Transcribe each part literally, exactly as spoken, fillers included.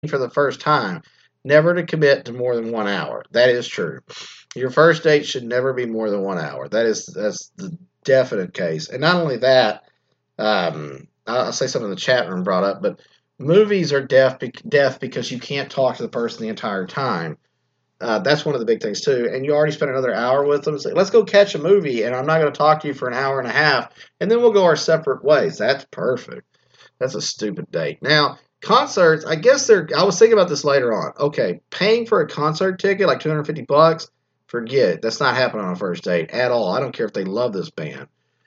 for the first time, never to commit to more than one hour. That is true. Your first date should never be more than one hour. That is that's the definite case. And not only that, um, I'll say something the chat room brought up, but movies are deaf deaf because you can't talk to the person the entire time. Uh, that's one of the big things too. And you already spent another hour with them. Say, let's go catch a movie, and I'm not going to talk to you for an hour and a half, and then we'll go our separate ways. That's perfect. That's a stupid date. Now, concerts, I guess they're. I was thinking about this later on. Okay, paying for a concert ticket like two hundred fifty bucks, forget it. That's not happening on a first date at all. I don't care if they love this band.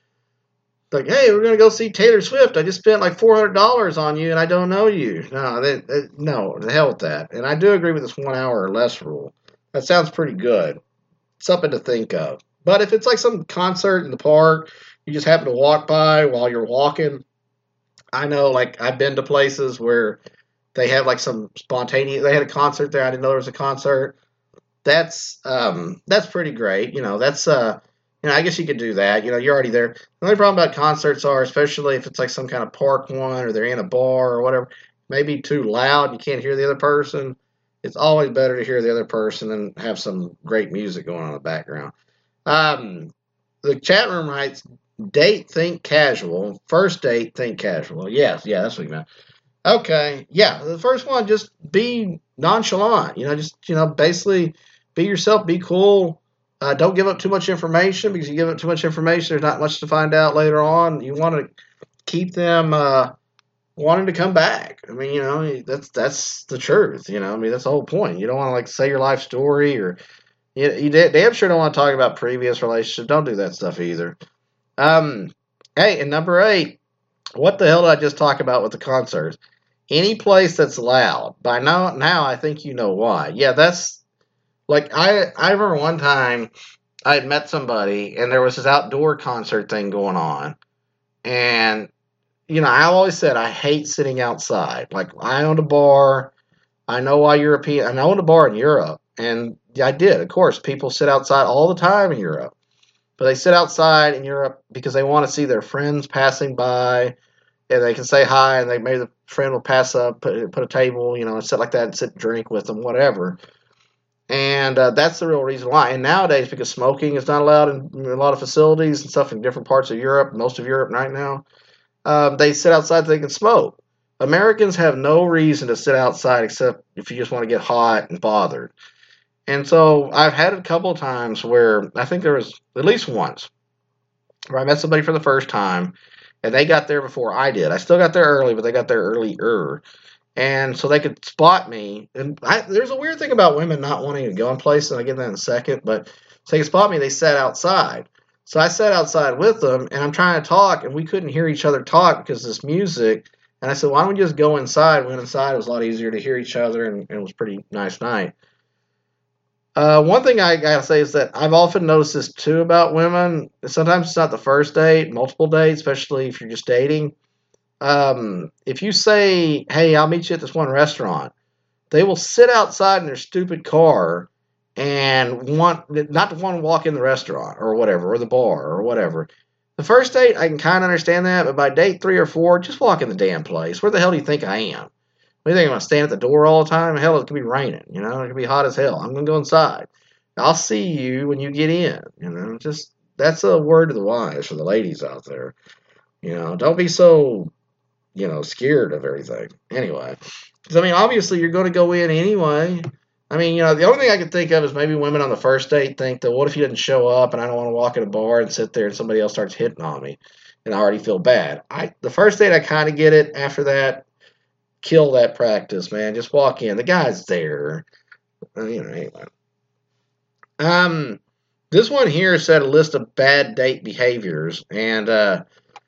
Like, hey, we're gonna go see Taylor Swift. I just spent like four hundred dollars on you, and I don't know you. No, they, they, no, the hell with that. And I do agree with this one hour or less rule. That sounds pretty good. Something to think of. But if it's like some concert in the park, you just happen to walk by while you're walking. I know, like, I've been to places where they have like some spontaneous. They had a concert there. I didn't know there was a concert. That's um, that's pretty great. You know, that's uh, you know, I guess you could do that. You know, you're already there. The only problem about concerts are, especially if it's like some kind of park one or they're in a bar or whatever, maybe too loud. You can't hear the other person. It's always better to hear the other person and have some great music going on in the background. Um, the chat room writes, date, think casual. First date, think casual. Yes, yeah, that's what you meant. Okay, yeah, the first one, just be nonchalant. You know, just, you know, basically be yourself, be cool. Uh, don't give up too much information, because you give up too much information, there's not much to find out later on. You want to keep them uh, wanting to come back. I mean, you know, that's that's the truth. You know, I mean, that's the whole point. You don't want to like say your life story, or you, you damn sure don't want to talk about previous relationships. Don't do that stuff either. Um, hey, and number eight, what the hell did I just talk about with the concerts? Any place that's loud. By now, now I think you know why. Yeah, that's like I. I remember one time I had met somebody, and there was this outdoor concert thing going on, and you know, I always said I hate sitting outside. Like, I owned a bar. I know why European. And I owned a bar in Europe, and I did. Of course, people sit outside all the time in Europe, but they sit outside in Europe because they want to see their friends passing by, and they can say hi, and they maybe the friend will pass up, put put a table, you know, and sit like that, and sit and drink with them, whatever. And uh, that's the real reason why. And nowadays, because smoking is not allowed in a lot of facilities and stuff in different parts of Europe, most of Europe right now. Um, they sit outside so they can smoke. Americans have no reason to sit outside except if you just want to get hot and bothered. And so I've had a couple of times where I think there was at least once where I met somebody for the first time, and they got there before I did. I still got there early, but they got there earlier. And so they could spot me. And I, there's a weird thing about women not wanting to go in places, and I get that in a second, but so they could spot me, they sat outside. So I sat outside with them, and I'm trying to talk, and we couldn't hear each other talk because of this music. And I said, why don't we just go inside? We went inside. It was a lot easier to hear each other, and, and it was a pretty nice night. Uh, one thing I got to say is that I've often noticed this, too, about women. Sometimes it's not the first date, multiple dates, especially if you're just dating. Um, if you say, hey, I'll meet you at this one restaurant, they will sit outside in their stupid car and want not to want to walk in the restaurant or whatever, or the bar or whatever. The first date, I can kind of understand that, but by date three or four, just walk in the damn place. Where the hell do you think I am? What do you think, I'm going to stand at the door all the time? Hell, it could be raining, you know, it could be hot as hell. I'm going to go inside. I'll see you when you get in, you know, just, that's a word to the wise for the ladies out there. You know, don't be so, you know, scared of everything. Anyway, because, I mean, obviously you're going to go in anyway. I mean, you know, the only thing I could think of is maybe women on the first date think that, what if he didn't show up and I don't want to walk in a bar and sit there and somebody else starts hitting on me and I already feel bad. I The first date, I kind of get it. After that, kill that practice, man. Just walk in. The guy's there. Uh, you know, anyway. Um, this one here said a list of bad date behaviors, and uh,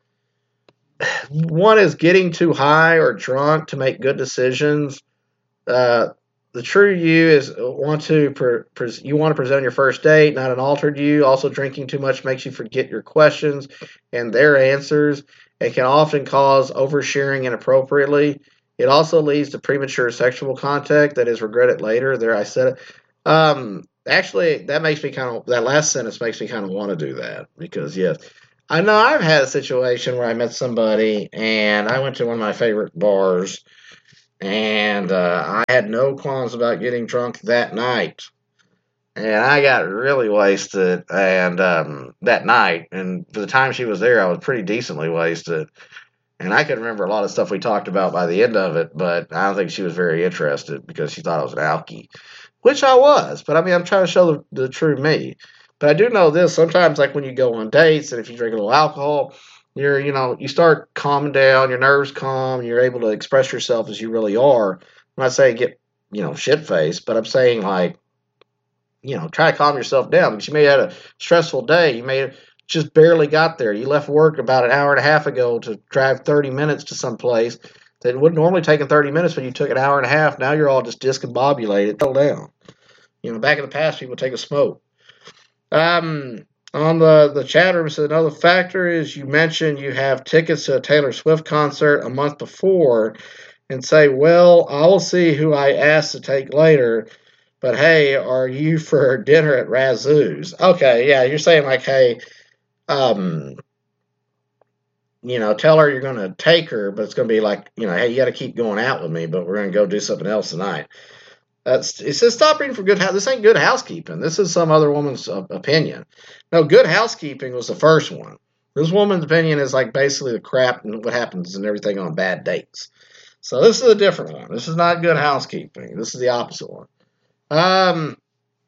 one is getting too high or drunk to make good decisions. Uh, The true you is want to pre- pre- you want to present your first date, not an altered you. Also, drinking too much makes you forget your questions and their answers, and can often cause oversharing inappropriately. It also leads to premature sexual contact that is regretted later. There, I said it. Um, actually, that makes me kind of that last sentence makes me kind of want to do that, because yes, I know I've had a situation where I met somebody and I went to one of my favorite bars. And uh, I had no qualms about getting drunk that night. And I got really wasted and um, that night. And for the time she was there, I was pretty decently wasted. And I could remember a lot of stuff we talked about by the end of it, but I don't think she was very interested because she thought I was an alkie, which I was. But I mean, I'm trying to show the, the true me. But I do know this: sometimes, like when you go on dates and if you drink a little alcohol, you're, you know, you start calming down, your nerves calm, you're able to express yourself as you really are. I'm not saying get, you know, shit faced, but I'm saying like, you know, try to calm yourself down because you may have had a stressful day. You may have just barely got there. You left work about an hour and a half ago to drive thirty minutes to some place that would normally take thirty minutes, but you took an hour and a half. Now you're all just discombobulated. Settle down. You know, back in the past, people take a smoke. Um, on the, the chat room, said another factor is you mentioned you have tickets to a Taylor Swift concert a month before and say, well, I will see who I asked to take later. But hey, are you for dinner at Razoo's? Okay, yeah, you're saying like, hey, um, you know, tell her you're going to take her, but it's going to be like, you know, hey, you got to keep going out with me, but we're going to go do something else tonight. That's it says stop reading for good house. This ain't good housekeeping. This is some other woman's uh, opinion. No, good housekeeping was the first one. This woman's opinion is like basically the crap and what happens and everything on bad dates. So this is a different one. This is not good housekeeping. This is the opposite one. Um,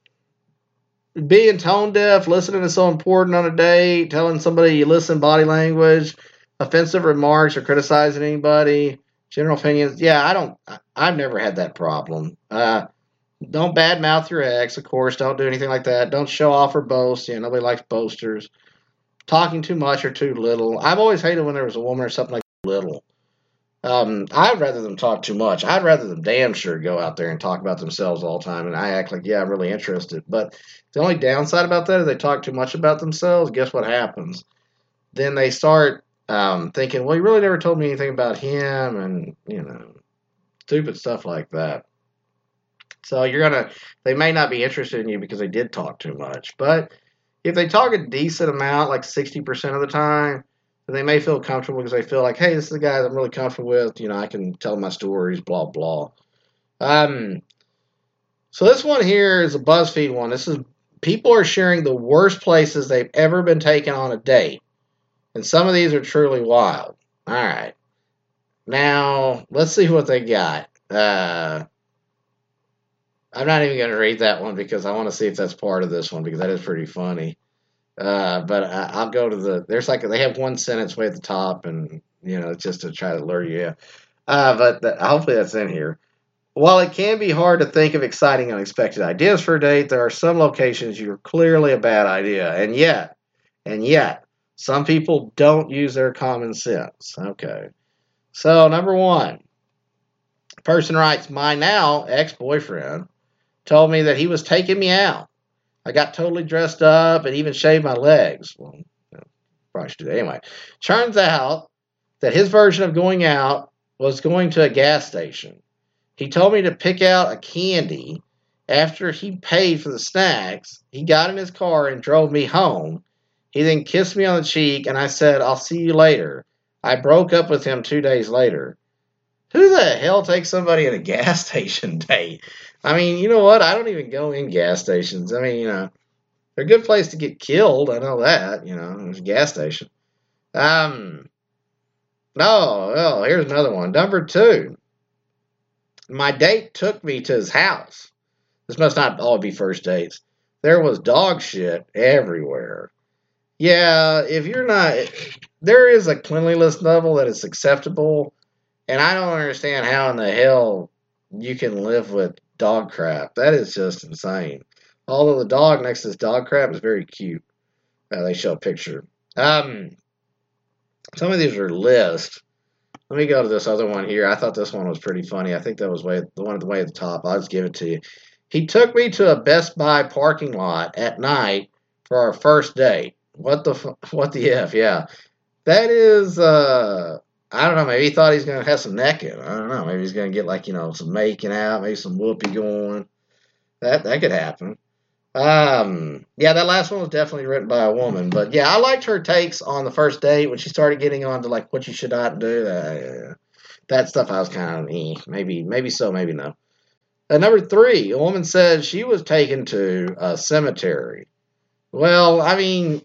being tone deaf, listening is so important on a date, telling somebody you listen, body language, offensive remarks or criticizing anybody, general opinions. Yeah, I don't, I've never had that problem. Uh, don't badmouth your ex, of course. Don't do anything like that. Don't show off or boast. Yeah, nobody likes boasters. Talking too much or too little. I've always hated when there was a woman or something like little. Um, I'd rather them talk too much. I'd rather them damn sure go out there and talk about themselves all the time, and I act like, yeah, I'm really interested. But the only downside about that is they talk too much about themselves. Guess what happens? Then they start um, thinking, well, he really never told me anything about him, and, you know, stupid stuff like that. So you're going to, they may not be interested in you because they did talk too much. But if they talk a decent amount, like sixty percent of the time, they may feel comfortable because they feel like, hey, this is the guy I'm really comfortable with. You know, I can tell my stories, blah, blah. Um, so this one here is a BuzzFeed one. This is people are sharing the worst places they've ever been taken on a date. And some of these are truly wild. All right. Now, let's see what they got. Uh, I'm not even going to read that one because I want to see if that's part of this one because that is pretty funny. Uh, but I, I'll go to the. There's like they have one sentence way at the top, and you know, just to try to lure you in. Uh, but the, hopefully that's in here. While it can be hard to think of exciting, unexpected ideas for a date, there are some locations you're clearly a bad idea, and yet, and yet, some people don't use their common sense. Okay, so number one, person writes, my now ex-boyfriend told me that he was taking me out. I got totally dressed up and even shaved my legs. Well, you know, probably should do that anyway. Turns out that his version of going out was going to a gas station. He told me to pick out a candy. After he paid for the snacks, he got in his car and drove me home. He then kissed me on the cheek, and I said, I'll see you later. I broke up with him two days later. Who the hell takes somebody at a gas station date? I mean, you know what? I don't even go in gas stations. I mean, you know, they're a good place to get killed. I know that. You know, there's a gas station. Um, no, well, here's another one. Number two. My date took me to his house. This must not all be first dates. There was dog shit everywhere. Yeah, if you're not, there is a cleanliness level that is acceptable, and I don't understand how in the hell you can live with dog crap. That is just insane. Although the dog next to this dog crap is very cute. Uh, they show a picture. Um, some of these are lists. Let me go to this other one here. I thought this one was pretty funny. I think that was way the one at the way at the top. I'll just give it to you. He took me to a Best Buy parking lot at night for our first date. What the what the F? Yeah, that is. Uh, I don't know. Maybe he thought he's gonna have some necking. I don't know. Maybe he's gonna get like you know some making out, maybe some whoopee going. That that could happen. Um, yeah, that last one was definitely written by a woman. But yeah, I liked her takes on the first date when she started getting on to like what you should not do. Uh, that stuff I was kind of eh, maybe maybe so, maybe no. Uh, number three, a woman said she was taken to a cemetery. Well, I mean,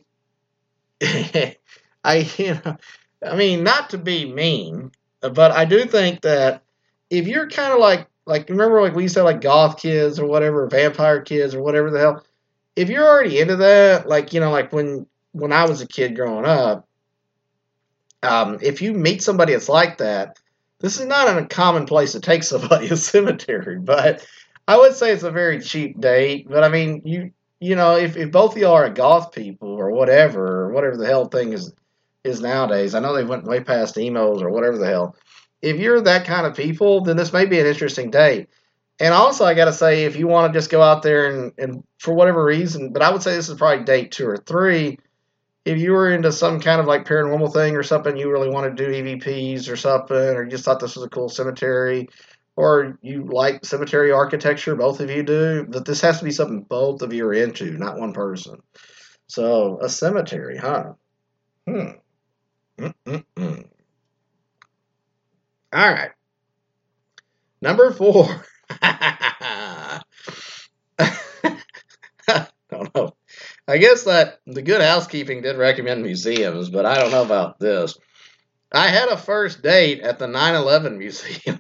I you know, I mean, not to be mean, but I do think that if you're kind of like like remember like we used to have like goth kids or whatever, vampire kids or whatever the hell. If you're already into that, like you know, like when when I was a kid growing up, um, if you meet somebody that's like that, this is not a common place to take somebody to a cemetery, but I would say it's a very cheap date. But I mean, you you know, if, if both of y'all are goth people or whatever, or whatever the hell thing is is nowadays, I know they went way past emos or whatever the hell. If you're that kind of people, then this may be an interesting date. And also, I got to say, if you want to just go out there and, and for whatever reason, but I would say this is probably date two or three. If you were into some kind of like paranormal thing or something, you really want to do E V Ps or something, or you just thought this was a cool cemetery, or you like cemetery architecture, both of you do, but this has to be something both of you are into, not one person. So, a cemetery, huh? Hmm. Mm-mm-mm. All right. Number four. I don't know. I guess that the Good Housekeeping did recommend museums, but I don't know about this. I had a first date at the nine eleven Museum.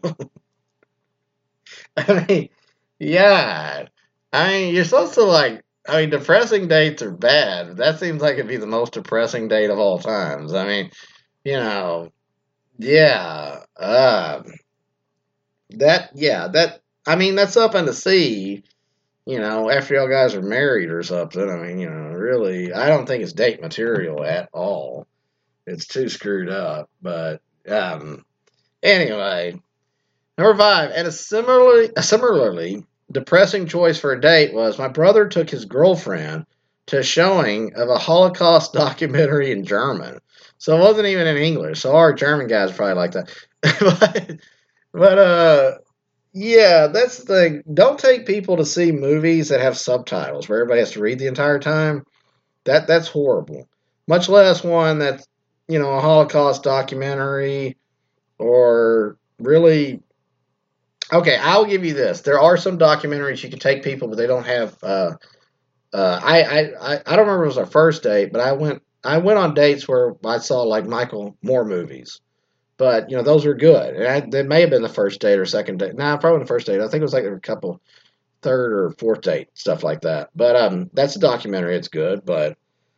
I mean, yeah. I mean, you're supposed to like, I mean, depressing dates are bad. That seems like it'd be the most depressing date of all times. I mean, you know, yeah. Um, that, yeah, that, I mean, that's something to see, you know, after y'all guys are married or something. I mean, you know, really, I don't think it's date material at all. It's too screwed up. But, um, anyway. Number five, and a similarly, a similarly depressing choice for a date was my brother took his girlfriend to a showing of a Holocaust documentary in German. So it wasn't even in English. So our German guys probably like that. but, but, uh, yeah, that's the thing. Don't take people to see movies that have subtitles where everybody has to read the entire time. That that's horrible. Much less one that's, you know, a Holocaust documentary or really. Okay, I'll give you this. There are some documentaries you can take people, but they don't have. Uh, uh, I, I I I don't remember if it was our first date, but I went I went on dates where I saw like Michael Moore movies. But you know those were good. And I, they may have been the first date or second date. Nah, probably the first date. I think it was like a couple third or fourth date stuff like that. But um, that's a documentary. It's good. But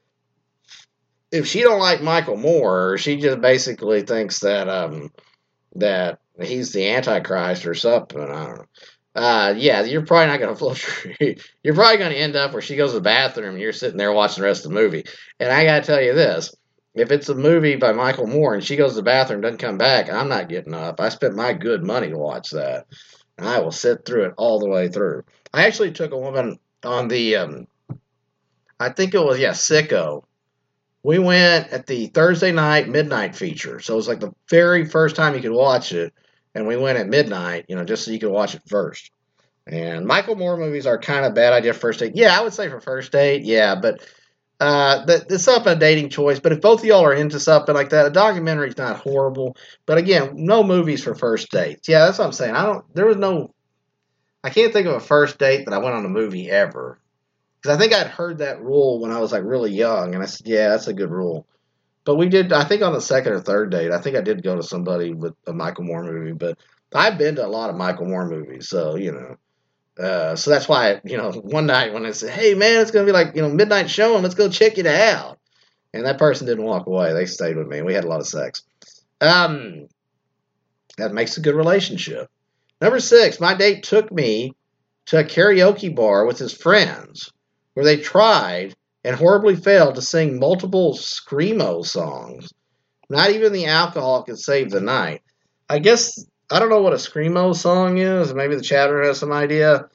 if she don't like Michael Moore, she just basically thinks that um that he's the Antichrist or something. I don't know. Uh, yeah, you're probably not going to float. You're probably going to end up where she goes to the bathroom and you're sitting there watching the rest of the movie. And I got to tell you this. If it's a movie by Michael Moore and she goes to the bathroom, doesn't come back, I'm not getting up. I spent my good money to watch that. And I will sit through it all the way through. I actually took a woman on the, um, I think it was, yeah, Sicko. We went at the Thursday night midnight feature. So it was like the very first time you could watch it. And we went at midnight, you know, just so you could watch it first. And Michael Moore movies are kind of bad idea for first date. Yeah, I would say for first date, yeah, but uh, that it's up a dating choice. But if both of y'all are into something like that, a documentary is not horrible. But again, no movies for first dates. Yeah, that's what I'm saying. I don't. There was no. I can't think of a first date that I went on a movie ever. Because I think I'd heard that rule when I was like really young, and I said, yeah, that's a good rule. But we did, I think on the second or third date, I think I did go to somebody with a Michael Moore movie, but I've been to a lot of Michael Moore movies, so, you know. Uh, so that's why, you know, one night when I said, hey, man, it's going to be like, you know, midnight showing, let's go check it out. And that person didn't walk away. They stayed with me. We had a lot of sex. Um, that makes a good relationship. Number six, my date took me to a karaoke bar with his friends where they tried and horribly failed to sing multiple Screamo songs. Not even the alcohol could save the night. I guess, I don't know what a Screamo song is. Maybe the chatter has some idea.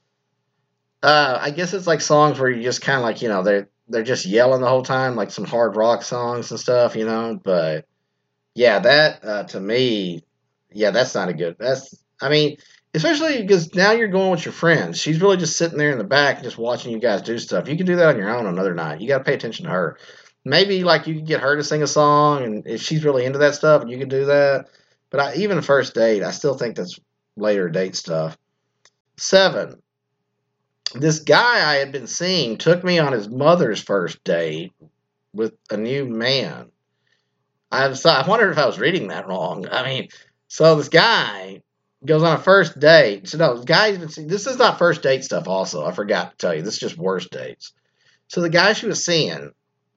Uh, I guess it's like songs where you just kind of like, you know, they're, they're just yelling the whole time, like some hard rock songs and stuff, you know. But, yeah, that, uh, to me, yeah, that's not a good, that's, I mean, especially because now you're going with your friends. She's really just sitting there in the back and just watching you guys do stuff. You can do that on your own another night. You got to pay attention to her. Maybe like you can get her to sing a song, and if she's really into that stuff, you can do that. But I, even a first date, I still think that's later date stuff. Seven, this guy I had been seeing took me on his mother's first date with a new man. I was, I wondered if I was reading that wrong. I mean, so this guy goes on a first date. So no, the guy's been seeing, this is not first date stuff also. I forgot to tell you. This is just worst dates. So the guy she was seeing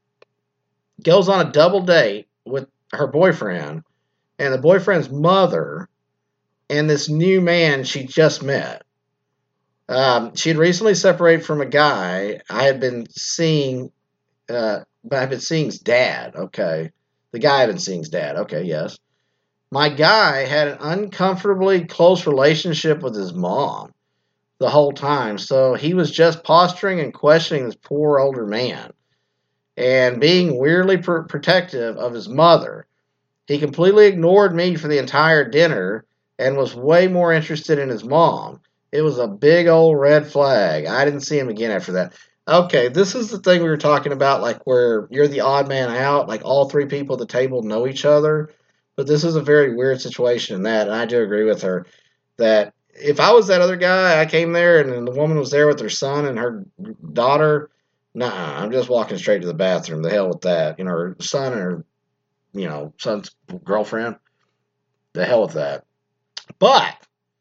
goes on a double date with her boyfriend and the boyfriend's mother and this new man she just met. Um, she had recently separated from a guy I had been seeing, uh, but I've been seeing his dad. Okay. The guy I've been seeing his dad. Okay, yes. My guy had an uncomfortably close relationship with his mom the whole time, so he was just posturing and questioning this poor older man and being weirdly pr- protective of his mother. He completely ignored me for the entire dinner and was way more interested in his mom. It was a big old red flag. I didn't see him again after that. Okay, this is the thing we were talking about, like where you're the odd man out, like all three people at the table know each other. But this is a very weird situation in that, and I do agree with her that if I was that other guy, I came there and the woman was there with her son and her daughter, nah, I'm just walking straight to the bathroom. The hell with that. You know, her son and her, you know, son's girlfriend. The hell with that. But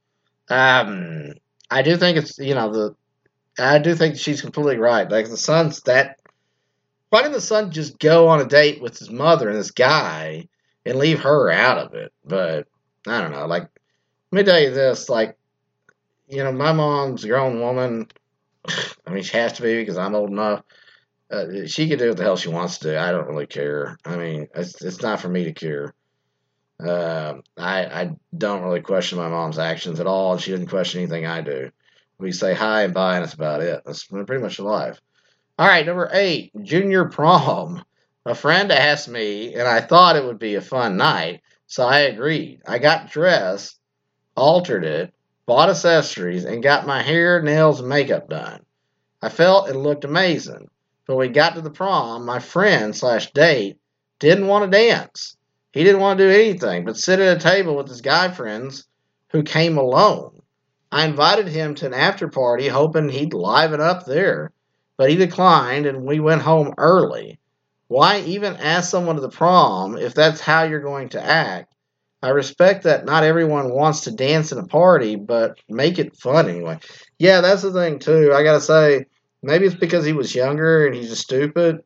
um, I do think it's, you know, the I do think she's completely right. Like the son's that. Why didn't the son just go on a date with his mother and this guy and leave her out of it? But I don't know. Like, let me tell you this. Like, you know, my mom's a grown woman. I mean, she has to be because I'm old enough. Uh, she can do what the hell she wants to do. I don't really care. I mean, it's it's not for me to care. Uh, I I don't really question my mom's actions at all, and she doesn't question anything I do. We say hi and bye, and that's about it. That's pretty much life. All right, number eight, junior prom. A friend asked me, and I thought it would be a fun night, so I agreed. I got dressed, altered it, bought accessories, and got my hair, nails, and makeup done. I felt it looked amazing. But when we got to the prom, my friend slash date didn't want to dance. He didn't want to do anything but sit at a table with his guy friends who came alone. I invited him to an after party hoping he'd liven up there, but he declined and we went home early. Why even ask someone to the prom if that's how you're going to act? I respect that not everyone wants to dance in a party, but make it fun anyway. Yeah, that's the thing too. I gotta say, maybe it's because he was younger and he's just stupid,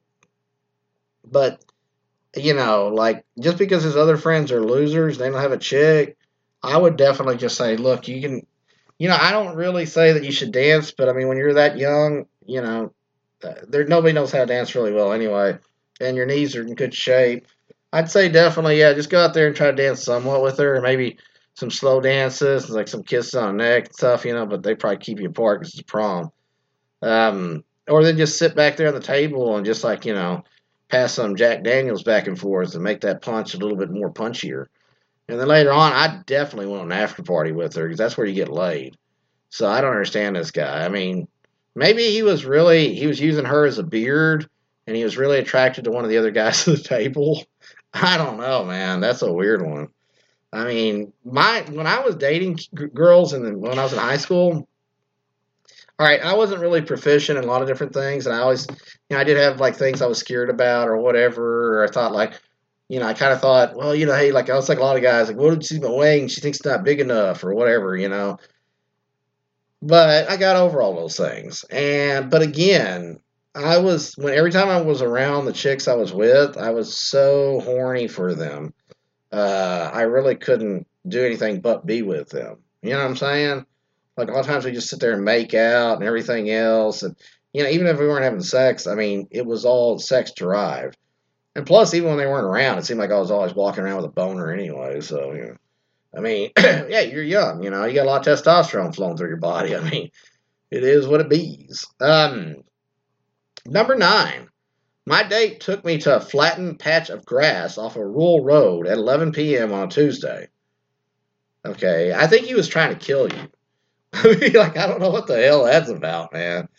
but you know, like just because his other friends are losers, they don't have a chick, I would definitely just say, look, you can. You know, I don't really say that you should dance, but I mean, when you're that young, you know, there nobody knows how to dance really well anyway, and your knees are in good shape. I'd say definitely, yeah, just go out there and try to dance somewhat with her, or maybe some slow dances, like some kisses on the neck and stuff, you know, but they probably keep you apart because it's prom. Um, or then just sit back there on the table and just like, you know, pass some Jack Daniels back and forth and make that punch a little bit more punchier. And then later on, I definitely went on an after party with her because that's where you get laid. So I don't understand this guy. I mean, maybe he was really, he was using her as a beard and he was really attracted to one of the other guys at the table. I don't know, man. That's a weird one. I mean, my when I was dating g- girls and when I was in high school, all right, I wasn't really proficient in a lot of different things. And I always, you know, I did have like things I was scared about or whatever. Or I thought like, you know, I kind of thought, well, you know, hey, like I was like a lot of guys, like, what did she see my wing? She thinks it's not big enough or whatever, you know. But I got over all those things. And but again, I was when every time I was around the chicks I was with, I was so horny for them. Uh, I really couldn't do anything but be with them. You know what I'm saying? Like a lot of times we just sit there and make out and everything else, and you know, even if we weren't having sex, I mean, it was all sex derived. And plus, even when they weren't around, it seemed like I was always walking around with a boner anyway. So, you know, I mean, yeah, you're young, you know, you got a lot of testosterone flowing through your body. I mean, it is what it bees. Um, number nine, my date took me to a flattened patch of grass off a rural road at eleven p.m. on a Tuesday. Okay, I think he was trying to kill you. I mean, like, I don't know what the hell that's about, man.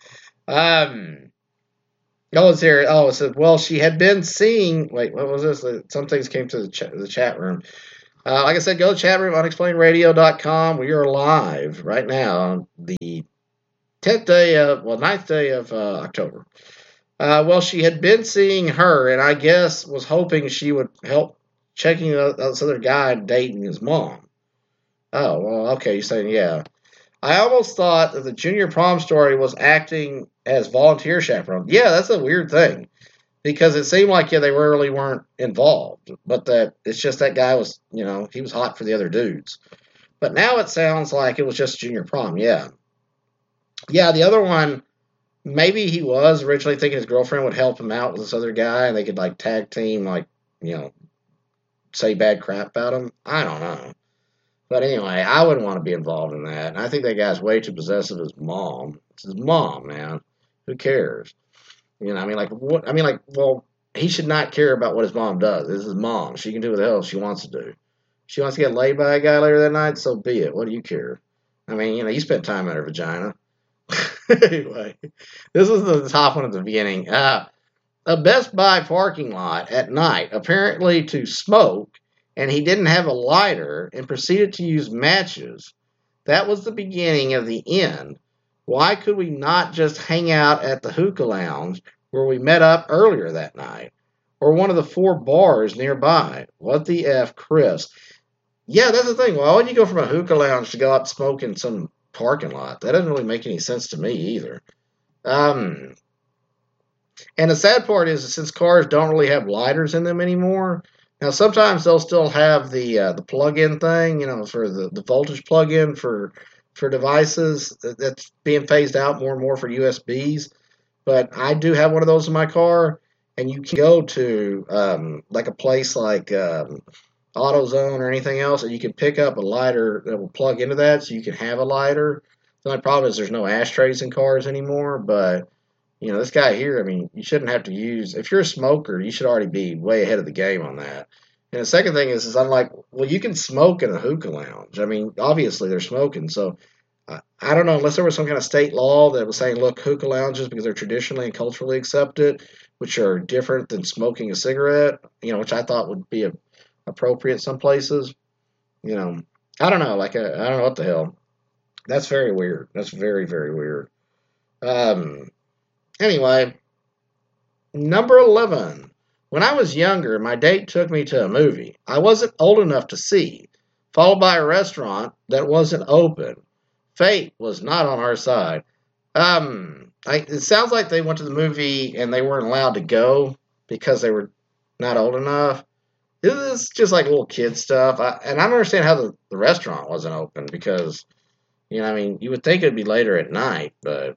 Um, oh, it's here. Oh, it said, well, she had been seeing. Wait, what was this? Some things came to the, ch- the chat room. Uh, like I said, go to chat room unexplained radio dot com. We are live right now on the tenth day of, well, ninth day of uh, October. Uh, well, she had been seeing her, and I guess was hoping she would help checking out this other guy dating his mom. Oh, well, okay, you're saying, yeah. I almost thought that the junior prom story was acting as volunteer chaperone. Yeah, that's a weird thing because it seemed like, yeah, they really weren't involved, but that it's just that guy was, you know, he was hot for the other dudes. But now it sounds like it was just junior prom. Yeah. Yeah, the other one, maybe he was originally thinking his girlfriend would help him out with this other guy and they could like tag team, like, you know, say bad crap about him. I don't know. But anyway, I wouldn't want to be involved in that. And I think that guy's way too possessive of his mom. It's his mom, man. Who cares? You know, I mean, like, what? I mean, like, well, he should not care about what his mom does. This is his mom. She can do what the hell she wants to do. She wants to get laid by a guy later that night, so be it. What do you care? I mean, you know, you spent time in her vagina. Anyway, this is the top one at the beginning. Uh, a Best Buy parking lot at night, apparently to smoke, and he didn't have a lighter and proceeded to use matches. That was the beginning of the end. Why could we not just hang out at the hookah lounge where we met up earlier that night? Or one of the four bars nearby? What the F, Chris? Yeah, that's the thing. Why would you go from a hookah lounge to go out smoking some parking lot? That doesn't really make any sense to me either. Um, and the sad part is that since cars don't really have lighters in them anymore, now sometimes they'll still have the uh, the plug-in thing, you know, for the, the voltage plug-in for for devices that's being phased out more and more for U S Bs. But I do have one of those in my car, and you can go to um, like a place like um, AutoZone or anything else, and you can pick up a lighter that will plug into that, so you can have a lighter. The only problem is there's no ashtrays in cars anymore, but you know, this guy here, I mean, you shouldn't have to use, if you're a smoker, you should already be way ahead of the game on that. And the second thing is, is I'm like, well, you can smoke in a hookah lounge. I mean, obviously they're smoking. So I, I don't know, unless there was some kind of state law that was saying, look, hookah lounges, because they're traditionally and culturally accepted, which are different than smoking a cigarette, you know, which I thought would be a, appropriate some places. You know, I don't know. Like, I, I don't know what the hell. That's very weird. That's very, very weird. Um, anyway, Number eleven. When I was younger, my date took me to a movie I wasn't old enough to see, followed by a restaurant that wasn't open. Fate was not on our side. Um, I, it sounds like they went to the movie and they weren't allowed to go because they were not old enough. This is just like little kid stuff. I, and I don't understand how the, the restaurant wasn't open because, you know, I mean, you would think it'd be later at night, but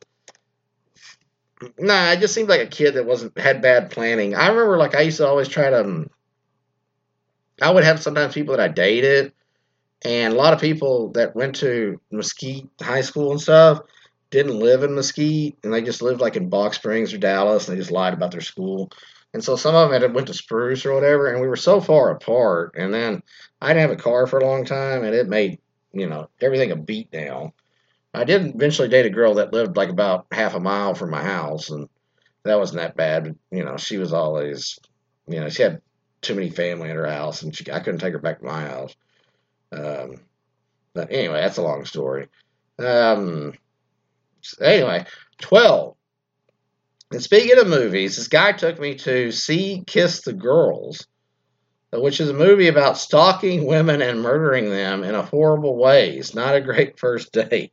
nah, it just seemed like a kid that wasn't had bad planning. I remember, like, I used to always try to. Um, I would have sometimes people that I dated, and a lot of people that went to Mesquite High School and stuff didn't live in Mesquite, and they just lived like in Box Springs or Dallas, and they just lied about their school. And so some of them had went to Spruce or whatever, and we were so far apart. And then I didn't have a car for a long time, and it made you know everything a beat down. I did eventually date a girl that lived like about half a mile from my house, and that wasn't that bad. But, you know, she was always, you know, she had too many family in her house, and she, I couldn't take her back to my house. Um, but anyway, that's a long story. Um, anyway, twelve. And speaking of movies, this guy took me to see Kiss the Girls, which is a movie about stalking women and murdering them in a horrible ways. Not a great first date.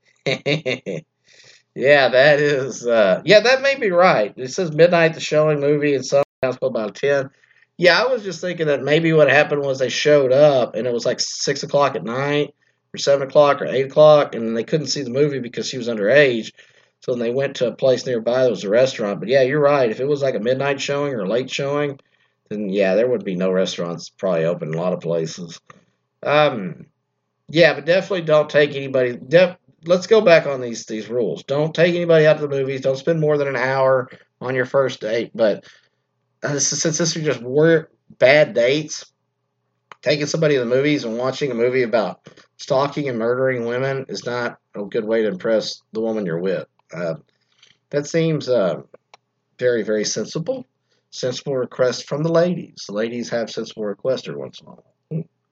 Yeah, that is. Uh, yeah, that may be right. It says midnight the showing movie and some about ten. Yeah, I was just thinking that maybe what happened was they showed up and it was like six o'clock at night or seven o'clock or eight o'clock, and they couldn't see the movie because she was underage. So then they went to a place nearby that was a restaurant. But yeah, you're right. If it was like a midnight showing or a late showing, then yeah, there would be no restaurants probably open in a lot of places. Um, yeah, but definitely don't take anybody. Def, let's go back on these these rules. Don't take anybody out to the movies. Don't spend more than an hour on your first date. But uh, since this are just were bad dates, taking somebody to the movies and watching a movie about stalking and murdering women is not a good way to impress the woman you're with. Uh, that seems uh, very, very sensible. Sensible request from the ladies. The ladies have sensible requests every once in a while.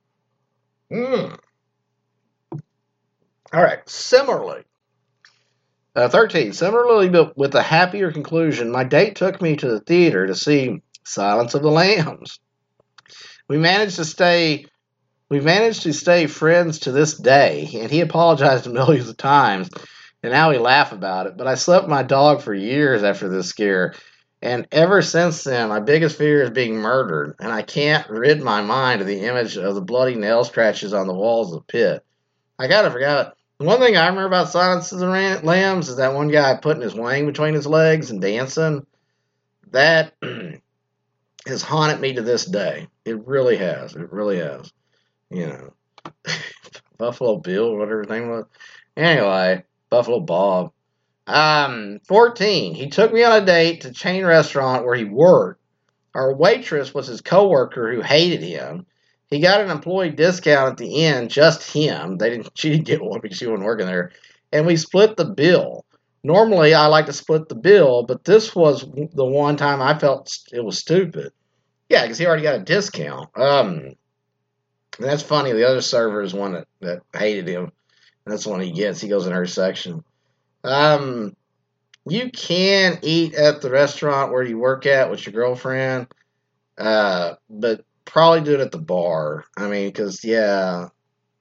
Mm. All right. Similarly, uh, thirteen. Similarly, but with a happier conclusion, my date took me to the theater to see Silence of the Lambs. We managed to stay. We managed to stay friends to this day, and he apologized millions of times, and now we laugh about it. But I slept with my dog for years after this scare, and ever since then, my biggest fear is being murdered, and I can't rid my mind of the image of the bloody nail scratches on the walls of the pit. I gotta forget. The one thing I remember about Silence of the Lambs is that one guy putting his wang between his legs and dancing. That has haunted me to this day. It really has. It really has. You know, Buffalo Bill, whatever his name was. Anyway, Buffalo Bob. Um, fourteen. He took me on a date to a chain restaurant where he worked. Our waitress was his coworker who hated him. He got an employee discount at the end, just him. They didn't. She didn't get one because she wasn't working there. And we split the bill. Normally, I like to split the bill, but this was the one time I felt it was stupid. Yeah, because he already got a discount. Um, and that's funny. The other server is one that, that hated him. And that's the one he gets. He goes in her section. Um, you can eat at the restaurant where you work at with your girlfriend, uh, but probably do it at the bar. I mean, because, yeah,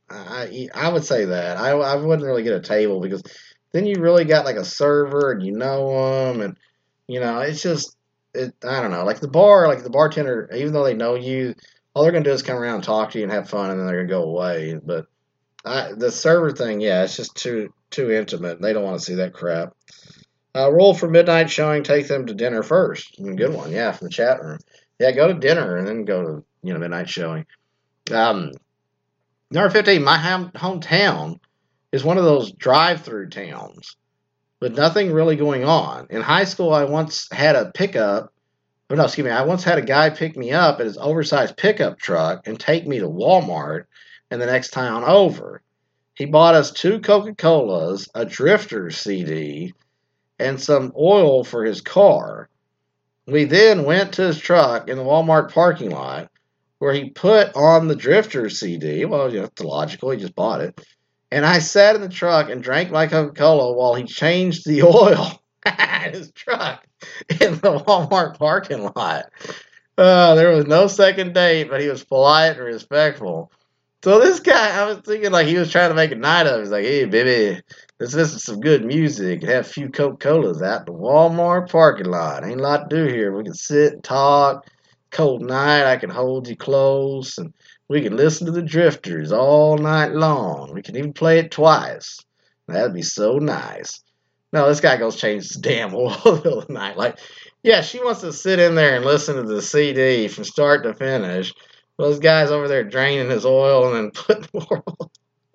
I I would say that. I, I wouldn't really get a table because then you really got like a server and you know them. And, you know, it's just, it. I don't know. Like the bar, like the bartender, even though they know you, all they're going to do is come around and talk to you and have fun, and then they're going to go away. But I, the server thing, yeah, it's just too too intimate. They don't want to see that crap. Uh, rule for midnight showing: take them to dinner first. Good one, yeah, from the chat room. Yeah, go to dinner and then go to you know midnight showing. Um, number fifteen. My hom- hometown is one of those drive-through towns with nothing really going on. In high school, I once had a pickup. Oh, no, excuse me. I once had a guy pick me up in his oversized pickup truck and take me to Walmart and the next town over. He bought us two Coca-Colas, a Drifter C D, and some oil for his car. We then went to his truck in the Walmart parking lot where he put on the Drifter C D. Well, you know, it's logical. He just bought it. And I sat in the truck and drank my Coca-Cola while he changed the oil in his truck in the Walmart parking lot. Uh, there was no second date, but he was polite and respectful. So this guy, I was thinking like he was trying to make a night of it. He's like, hey, baby, let's listen to some good music and have a few Coca-Colas out in the Walmart parking lot. Ain't a lot to do here. We can sit and talk. Cold night, I can hold you close, and we can listen to the Drifters all night long. We can even play it twice. That'd be so nice. No, this guy goes change the damn oil in the middle of the night. Like, yeah, she wants to sit in there and listen to the C D from start to finish. Well, this guy's over there draining his oil and then putting more oil.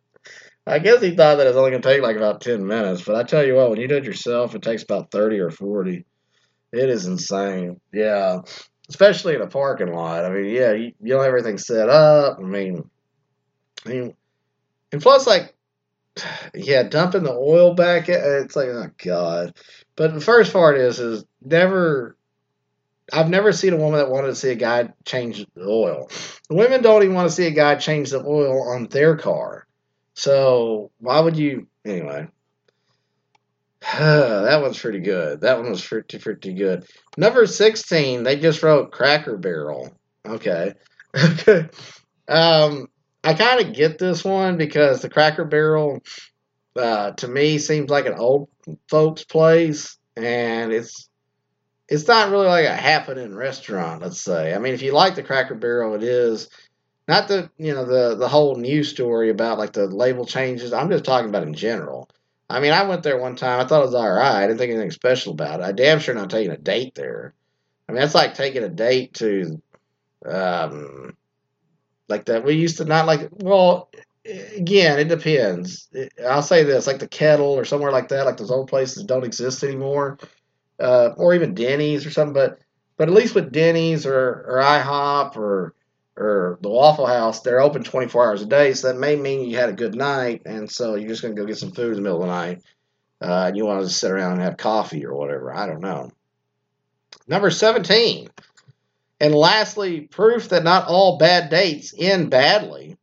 I guess he thought that it was only going to take like about ten minutes. But I tell you what, when you do it yourself, it takes about thirty or forty. It is insane. Yeah. Especially in a parking lot. I mean, yeah, you, you don't have everything set up. I mean, I mean, and plus, like, yeah, dumping the oil back, it's like, oh, God. But the first part is, is never, I've never seen a woman that wanted to see a guy change the oil. Women don't even want to see a guy change the oil on their car. So, why would you, anyway. That one's pretty good. That one was pretty, pretty good. Number sixteen, they just wrote Cracker Barrel. Okay. Okay. Um, I kind of get this one because the Cracker Barrel, uh, to me, seems like an old folks' place, and it's it's not really like a happening restaurant, let's say. I mean, if you like the Cracker Barrel, it is. Not the, you know, the, the whole news story about, like, the label changes. I'm just talking about in general. I mean, I went there one time. I thought it was all right. I didn't think anything special about it. I damn sure not taking a date there. I mean, that's like taking a date to, um, like that. We used to not like, well, again, it depends. I'll say this, like the Kettle or somewhere like that, like those old places that don't exist anymore, uh, or even Denny's or something. But, but at least with Denny's or, or IHOP or, or the Waffle House, they're open twenty-four hours a day, so that may mean you had a good night, and so you're just going to go get some food in the middle of the night, uh, and you want to just sit around and have coffee or whatever. I don't know. Number seventeen. And lastly, proof that not all bad dates end badly.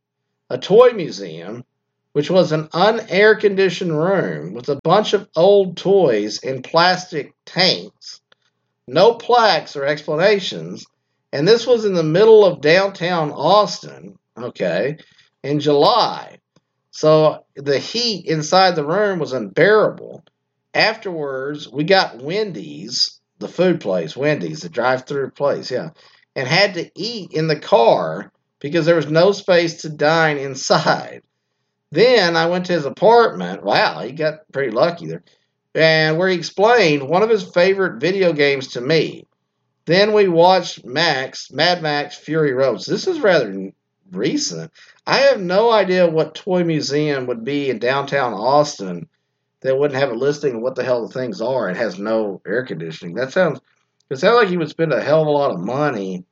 a toy museum, which was an unair-conditioned room with a bunch of old toys in plastic tanks. No plaques or explanations. And this was in the middle of downtown Austin, okay, in July. So the heat inside the room was unbearable. Afterwards, we got Wendy's, the food place, Wendy's, the drive-through place, yeah, and had to eat in the car because there was no space to dine inside. Then I went to his apartment. Wow, he got pretty lucky there. And where he explained one of his favorite video games to me. Then we watched Max, Mad Max Fury Road. This is rather recent. I have no idea what toy museum would be in downtown Austin that wouldn't have a listing of what the hell the things are and has no air conditioning. That sounds, it sounds like he would spend a hell of a lot of money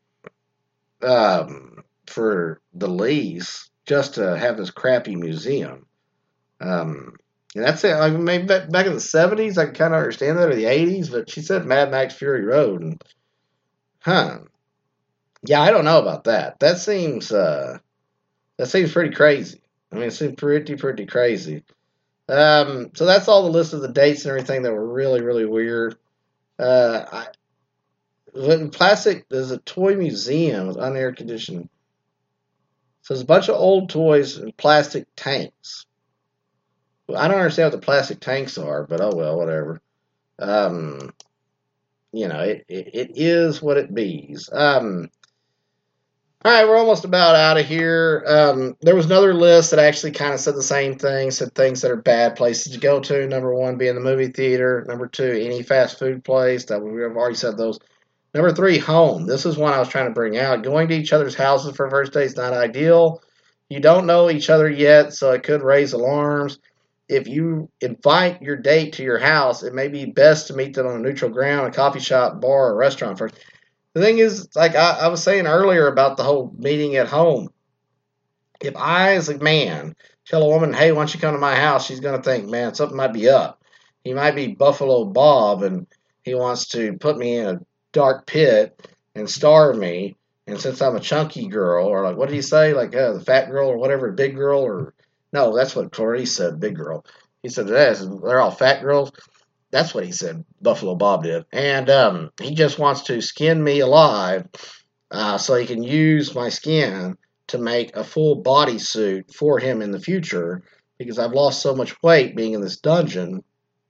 um, for the lease just to have this crappy museum. Um, and that's it. I mean, maybe back, back in the seventies, I can kind of understand that, or the eighties, but she said Mad Max Fury Road. And, huh. Yeah, I don't know about that. That seems, uh, that seems pretty crazy. I mean, it seems pretty, pretty crazy. Um, so that's all the list of the dates and everything that were really, really weird. Uh, I, when plastic, there's a toy museum with unair conditioning. So there's a bunch of old toys in plastic tanks. Well, I don't understand what the plastic tanks are, but oh well, whatever. Um, you know, it, it, it is what it bees. Um, All right, we're almost about out of here. Um, there was another list that actually kind of said the same thing, said things that are bad places to go to. Number one being the movie theater. Number two, any fast food place. That we have already said those. Number three, home. This is one I was trying to bring out. Going to each other's houses for first date is not ideal. You don't know each other yet, so it could raise alarms. If you invite your date to your house, it may be best to meet them on a neutral ground, a coffee shop, bar, or restaurant first. The thing is, like I, I was saying earlier about the whole meeting at home, if I, as a man, tell a woman, hey, why don't you come to my house, she's going to think, man, something might be up. He might be Buffalo Bob, and he wants to put me in a dark pit and starve me. And since I'm a chunky girl, or like, what did he say? Like uh, the fat girl or whatever, big girl, or no, that's what Clarice said, big girl. He said, they're all fat girls. That's what he said, Buffalo Bob did. And um, he just wants to skin me alive uh, so he can use my skin to make a full bodysuit for him in the future because I've lost so much weight being in this dungeon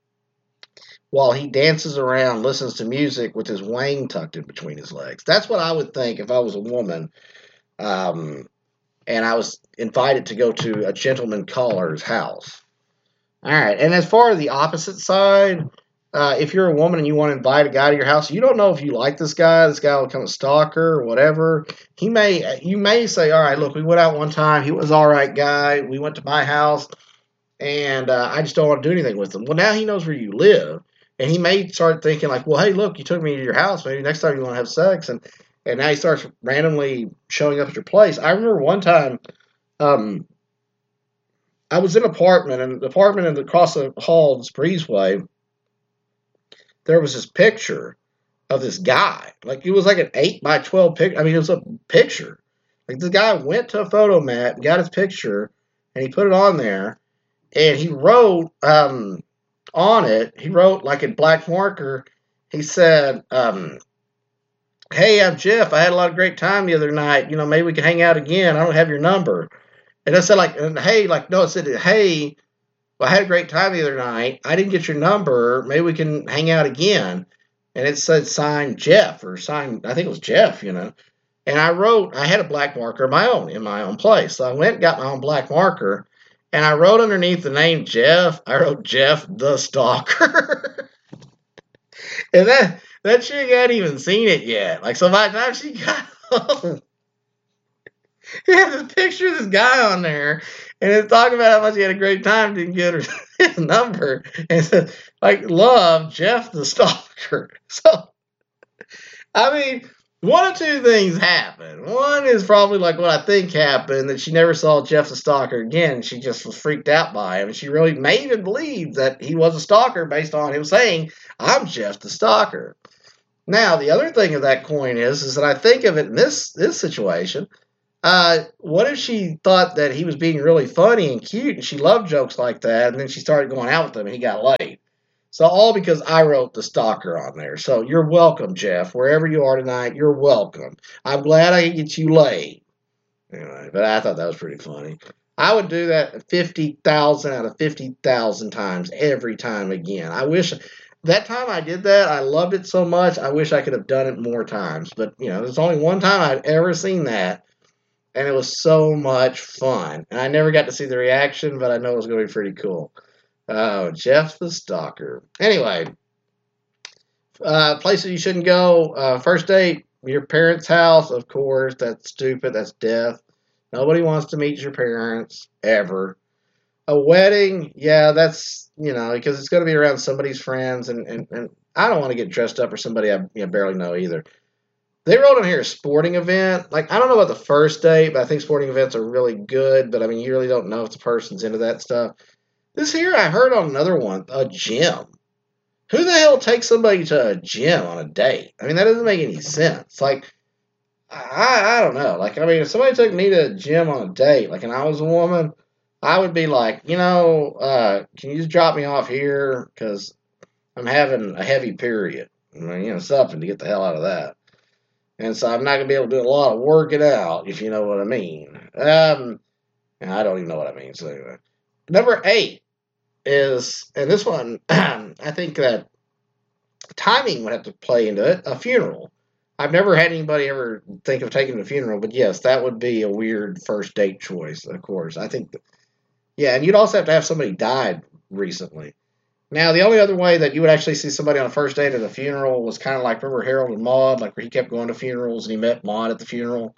while he dances around, listens to music with his wang tucked in between his legs. That's what I would think if I was a woman um, and I was invited to go to a gentleman caller's house. All right, and as far as the opposite side, uh, if you're a woman and you want to invite a guy to your house, you don't know if you like this guy, this guy will become a stalker or whatever. He may, you may say, all right, look, we went out one time, he was all right guy, we went to my house, and uh, I just don't want to do anything with him. Well, now he knows where you live, and he may start thinking like, well, hey, look, you took me to your house, maybe next time you want to have sex, and, and now he starts randomly showing up at your place. I remember one time, um, I was in an apartment, and the apartment and across the hall, this breezeway, there was this picture of this guy. Like, it was like an eight by twelve picture. I mean, it was a picture. Like, this guy went to a photo mat, got his picture, and he put it on there, and he wrote um, on it, he wrote, like in black marker, he said, um, hey, I'm Jeff. I had a lot of great time the other night. You know, maybe we can hang out again. I don't have your number. And I said, like, and hey, like, no, it said, hey, well, I had a great time the other night. I didn't get your number. Maybe we can hang out again. And it said signed Jeff or signed, I think it was Jeff, you know. And I wrote, I had a black marker of my own in my own place. So I went and got my own black marker. And I wrote underneath the name Jeff, I wrote Jeff the Stalker. And that, that chick hadn't even seen it yet. Like, so by the time she got home, he had this picture of this guy on there, and it's talking about how much he had a great time, didn't get her his number, and said, like, love, Jeff the Stalker. So, I mean, one of two things happened. One is probably like what I think happened, that she never saw Jeff the Stalker again, and she just was freaked out by him, and she really made him believe that he was a stalker based on him saying, I'm Jeff the Stalker. Now, the other thing of that coin is, is that I think of it in this, this situation, Uh, what if she thought that he was being really funny and cute and she loved jokes like that, and then she started going out with him and he got laid? So all because I wrote the stalker on there. So you're welcome, Jeff. Wherever you are tonight, you're welcome. I'm glad I could get you laid. Anyway, but I thought that was pretty funny. I would do that fifty thousand out of fifty thousand times every time again. I wish that time I did that, I loved it so much. I wish I could have done it more times. But, you know, there's only one time I'd ever seen that, and it was so much fun. And I never got to see the reaction, but I know it was going to be pretty cool. Oh, Jeff the Stalker. Anyway, uh, places you shouldn't go. Uh, first date, your parents' house, of course. That's stupid. That's death. Nobody wants to meet your parents, ever. A wedding, yeah, that's, you know, because it's going to be around somebody's friends, and, and, and I don't want to get dressed up for somebody I you know, barely know either. They wrote on here a sporting event. Like, I don't know about the first date, but I think sporting events are really good, but I mean, you really don't know if the person's into that stuff. This here, I heard on another one, a gym. Who the hell takes somebody to a gym on a date? I mean, that doesn't make any sense. Like, I, I don't know. Like, I mean, if somebody took me to a gym on a date, like, and I was a woman, I would be like, you know, uh, can you just drop me off here? Because I'm having a heavy period. I mean, you know, something to get the hell out of that. And so I'm not going to be able to do a lot of working out, if you know what I mean. Um, and I don't even know what I mean. So anyway. Number eight is, and this one, I think that timing would have to play into it, a funeral. I've never had anybody ever think of taking a funeral, but yes, that would be a weird first date choice, of course. I think, that, yeah, and you'd also have to have somebody died recently. Now, the only other way that you would actually see somebody on a first date at a funeral was kind of like, remember Harold and Maude, like where he kept going to funerals and he met Maude at the funeral.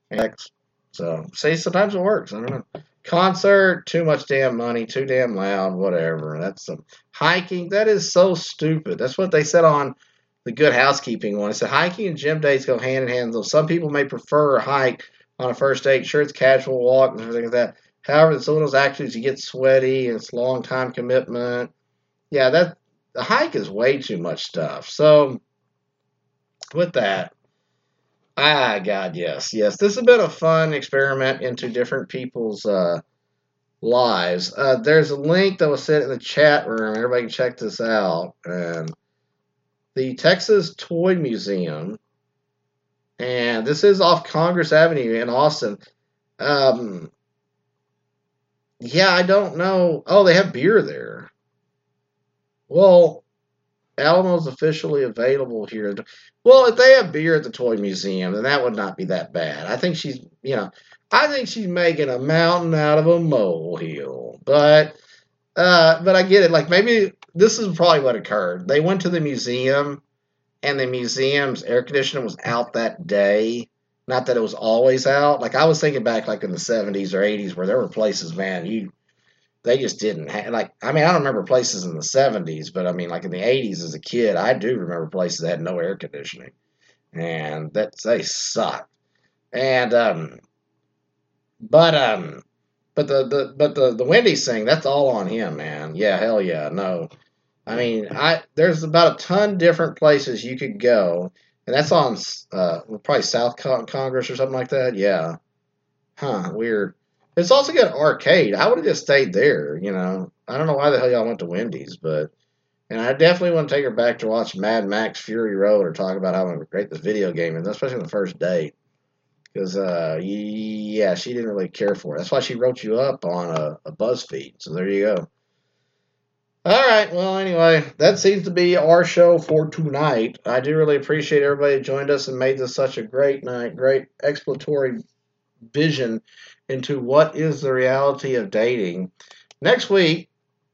So, see, sometimes it works. I don't know. Concert, too much damn money, too damn loud, whatever. That's some hiking. That is so stupid. That's what they said on the Good Housekeeping one. It said hiking and gym dates go hand in hand. Though some people may prefer a hike on a first date. Sure, it's casual walk and everything like that. However, some of those activities you get sweaty and it's long time commitment. Yeah, that the hike is way too much stuff. So with that, ah, God, yes, yes. This has been a fun experiment into different people's uh, lives. Uh, there's a link that was sent in the chat room. Everybody can check this out. And the Texas Toy Museum, and this is off Congress Avenue in Austin. Um, yeah, I don't know. Oh, they have beer there. Well, Alamo's officially available here. Well, if they have beer at the Toy Museum, then that would not be that bad. I think she's, you know, I think she's making a mountain out of a molehill. But, uh, but I get it. Like, maybe this is probably what occurred. They went to the museum, and the museum's air conditioner was out that day. Not that it was always out. Like, I was thinking back, like, in the seventies or eighties, where there were places, man, you... They just didn't have, like, I mean, I don't remember places in the seventies, but I mean, like in the eighties as a kid, I do remember places that had no air conditioning. And that, they sucked. And, um, but, um, but the, the, but the, the Wendy's thing, that's all on him, man. Yeah, hell yeah, no. I mean, I, there's about a ton different places you could go, and that's on, uh, probably South Congress or something like that. Yeah. Huh, weird. It's also got an arcade. I would have just stayed there, you know. I don't know why the hell y'all went to Wendy's, but... And I definitely want to take her back to watch Mad Max Fury Road or talk about how great this video game is, especially on the first date. Because, uh, yeah, she didn't really care for it. That's why she wrote you up on a, a BuzzFeed. So there you go. All right, well, anyway, that seems to be our show for tonight. I do really appreciate everybody who joined us and made this such a great night, great exploratory vision into what is the reality of dating. Next week,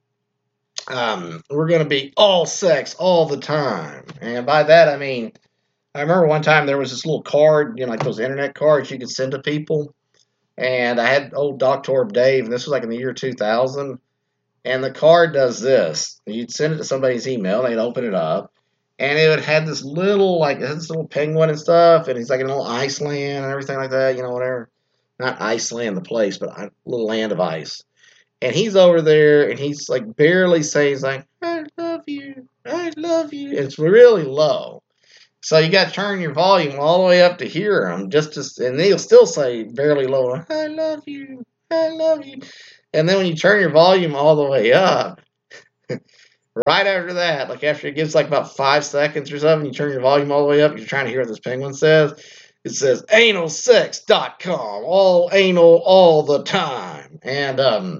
um, we're going to be all sex all the time. And by that, I mean, I remember one time there was this little card, you know, like those internet cards you could send to people. And I had old Doctor Dave, and this was like in the year two thousand. And the card does this. You'd send it to somebody's email, and they'd open it up. And it would have this little, like, this little penguin and stuff. And he's like in a little Iceland and everything like that, you know, whatever. Not Iceland, the place, but a little land of ice. And he's over there, and he's like barely saying, he's like, I love you, I love you. And it's really low. So you got to turn your volume all the way up to hear him, just to, and he'll still say barely low, "I love you, I love you." And then when you turn your volume all the way up, right after that, like after it gives like about five seconds or something, you turn your volume all the way up, you're trying to hear what this penguin says. It says anal sex dot com, all anal all the time. And um,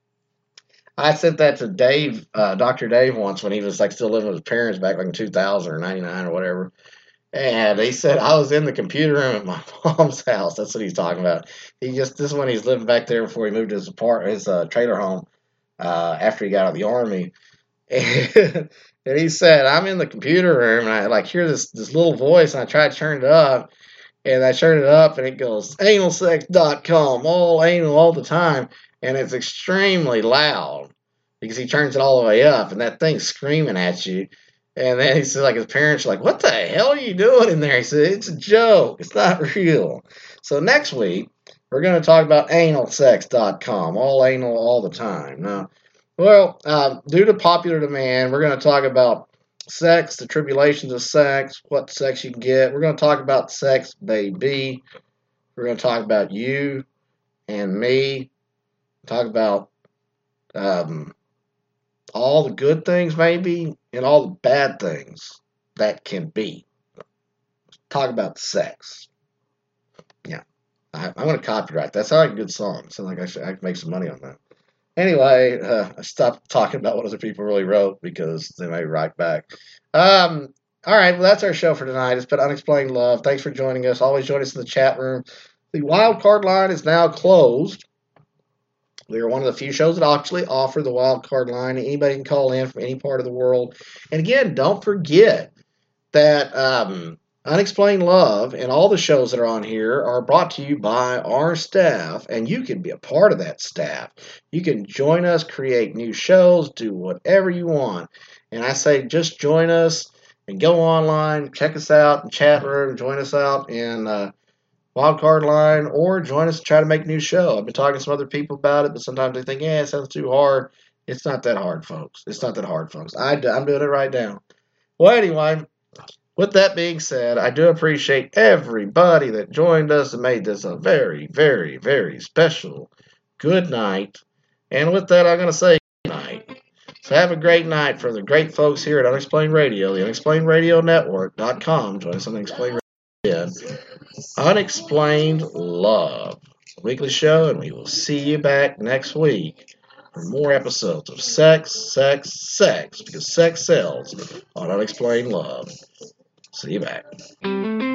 I sent that to Dave, uh, Doctor Dave, once when he was like still living with his parents back like in two thousand or ninety-nine or whatever. And he said, I was in the computer room at my mom's house. That's what he's talking about. He just, this is when he's living back there before he moved to his apartment, his uh, trailer home, uh, after he got out of the army. And, and he said, I'm in the computer room and I like hear this, this little voice and I try to turn it up and I turn it up and it goes anal sex dot com, all anal all the time. And it's extremely loud because he turns it all the way up and that thing's screaming at you. And then he said, like, his parents are like, what the hell are you doing in there? He said, it's a joke. It's not real. So next week, we're going to talk about anal sex dot com, all anal all the time. Now, well, uh, due to popular demand, we're going to talk about sex, the tribulations of sex, what sex you can get. We're going to talk about sex, baby. We're going to talk about you and me. Talk about um, all the good things, maybe, and all the bad things that can be. Talk about sex. Yeah, I, I'm going to copyright. That sounds like a good song. Sounds like I should I could make some money on that. Anyway, uh, I stopped talking about what other people really wrote because they may write back. Um, all right, well, that's our show for tonight. It's been Unexplained Love. Thanks for joining us. Always join us in the chat room. The wild card line is now closed. We are one of the few shows that actually offer the wild card line. Anybody can call in from any part of the world. And again, don't forget that um, Unexplained Love and all the shows that are on here are brought to you by our staff, and you can be a part of that staff. You can join us, create new shows, do whatever you want. And I say just join us and go online, check us out in the chat room, join us out in uh, Wildcard Line, or join us and try to make a new show. I've been talking to some other people about it, but sometimes they think, yeah, it sounds too hard. It's not that hard, folks. It's not that hard, folks. I, I'm doing it right now. Well, anyway, with that being said, I do appreciate everybody that joined us and made this a very, very, very special good night. And with that, I'm going to say good night. So have a great night for the great folks here at Unexplained Radio, the Unexplained Radio Network dot com. Join us on Unexplained Radio. Unexplained Love, a weekly show, and we will see you back next week for more episodes of Sex, Sex, Sex, because sex sells on Unexplained Love. See you back.